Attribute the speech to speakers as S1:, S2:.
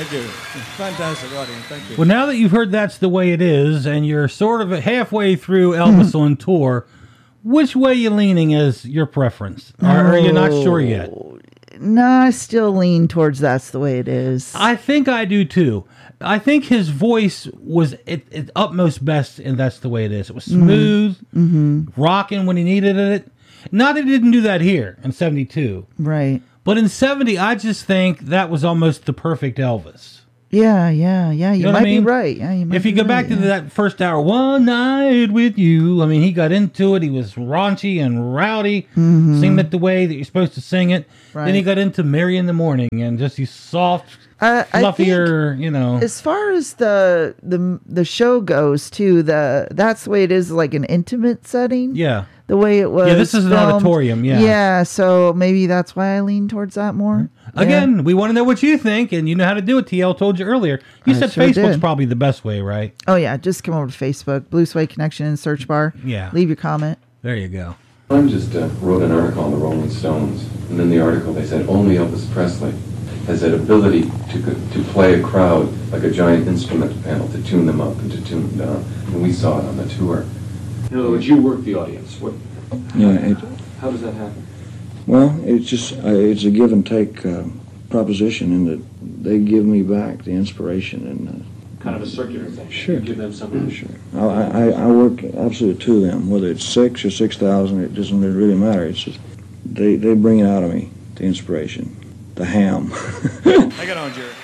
S1: Thank you. Fantastic audience. Thank you.
S2: Well, now that you've heard That's the Way It Is, and you're sort of halfway through Elvis on tour, which way you leaning as your preference? Or are you not sure yet?
S3: No, I still lean towards That's the Way It Is.
S2: I think I do too. I think his voice was at utmost best, and That's the Way It Is. It was smooth, rocking when he needed it. Not that he didn't do that here in 72.
S3: Right.
S2: But in 70, I just think that was almost the perfect Elvis.
S3: Yeah. You
S2: know what
S3: might
S2: I mean?
S3: be right. Yeah, you might
S2: If you
S3: be
S2: go
S3: right,
S2: back to
S3: yeah.
S2: that first hour, One Night with You, I mean, he got into it. He was raunchy and rowdy, singing it the way that you're supposed to sing it.
S3: Right.
S2: Then he got into Mary in the Morning and just these soft,
S3: I
S2: fluffier,
S3: think as far as the show goes, too, That's the Way It Is like an intimate setting.
S2: Yeah.
S3: The way it was.
S2: Yeah, this is an
S3: filmed.
S2: auditorium, yeah.
S3: Yeah, so maybe that's why I lean towards that more.
S2: Again, we want to know what you think, and you know how to do it. TL told you earlier. You said
S3: sure
S2: Facebook's
S3: did.
S2: probably the best way, right?
S3: Oh, yeah, just come over to Facebook, Blue Suede Connection in the search bar.
S2: Yeah.
S3: Leave your comment.
S2: There you go.
S4: I just wrote an article on the Rolling Stones, and in the article they said only Elvis Presley has that ability to play a crowd like a giant instrument panel, to tune them up and to tune them down. And we saw it on the tour.
S5: In other words, you work the audience. How does that happen?
S6: Well, it's just it's a give and take proposition in that they give me back the inspiration and
S5: Kind of a circular thing.
S6: Sure.
S5: You give them something.
S6: sure. I work absolutely to them, whether it's 6 or 6,000, it doesn't really matter. It's just they bring it out of me, the inspiration, the ham.
S1: I got on, Jerry.